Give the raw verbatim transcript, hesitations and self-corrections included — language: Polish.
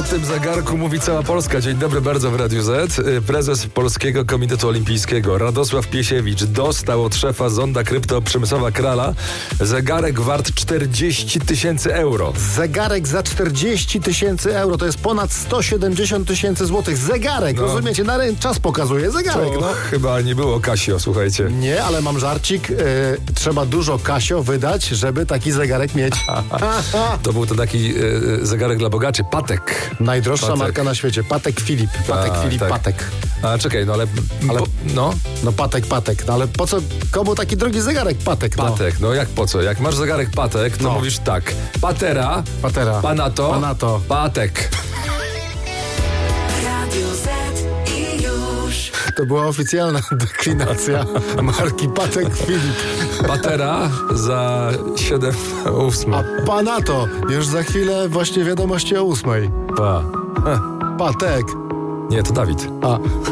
O tym zegarku mówi cała Polska. Dzień dobry bardzo w Radiu Z. Prezes Polskiego Komitetu Olimpijskiego Radosław Piesiewicz dostał od szefa Zonda Krypto Przemysława Krala zegarek wart czterdzieści tysięcy euro. Zegarek za czterdzieści tysięcy euro to jest ponad sto siedemdziesiąt tysięcy złotych. Zegarek, no. Rozumiecie? Na ręce czas pokazuje. Zegarek, to no. Chyba nie było Casio, słuchajcie. Nie, ale mam żarcik. Yy, trzeba dużo Casio wydać, żeby taki zegarek mieć. To był to taki yy, zegarek dla bogaczy. Patek. Najdroższa Patek. marka na świecie. Patek Filip. Patek A, Filip, tak. Patek. A czekaj, no ale... ale po, no? No Patek, Patek. No ale po co komu taki drogi zegarek Patek? No. Patek, no jak po co? Jak masz zegarek Patek, to no. mówisz tak. Patera, Patera. Panato, Panato. Patek. To była oficjalna deklinacja marki Patek Filip. Patera za siedem ósme. A Panato już za chwilę właśnie wiadomości o ósmej. Pa. Patek. Nie, to Dawid. A.